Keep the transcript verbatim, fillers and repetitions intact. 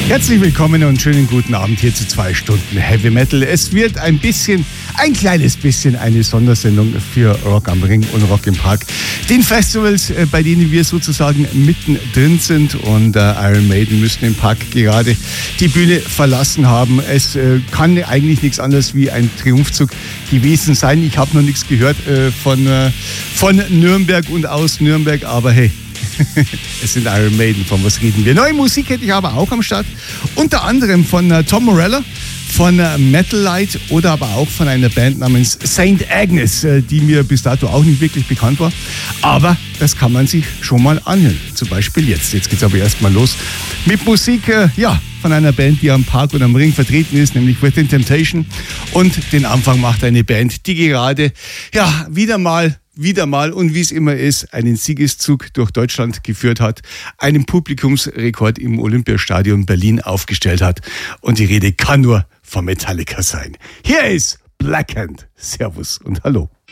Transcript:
Herzlich willkommen und schönen guten Abend hier zu zwei Stunden Heavy Metal. Es wird ein bisschen, ein kleines bisschen eine Sondersendung für Rock am Ring und Rock im Park. Den Festivals, bei denen wir sozusagen mittendrin sind, und äh, Iron Maiden müssen im Park gerade die Bühne verlassen haben. Es äh, kann eigentlich nichts anderes wie ein Triumphzug gewesen sein. Ich habe noch nichts gehört äh, von, äh, von Nürnberg und aus Nürnberg, aber hey. Es sind Iron Maiden, von was reden wir? Neue Musik hätte ich aber auch am Start. Unter anderem von uh, Tom Morello, von uh, Metal Light oder aber auch von einer Band namens Saint Agnes, uh, die mir bis dato auch nicht wirklich bekannt war. Aber das kann man sich schon mal anhören. Zum Beispiel jetzt. Jetzt geht's aber erstmal los mit Musik, uh, ja, von einer Band, die am Park und am Ring vertreten ist, nämlich Within Temptation. Und den Anfang macht eine Band, die gerade, ja, wieder mal wieder mal und wie es immer ist, einen Siegeszug durch Deutschland geführt hat, einen Publikumsrekord im Olympiastadion Berlin aufgestellt hat. Und die Rede kann nur von Metallica sein. Hier ist Blackhand. Servus und hallo.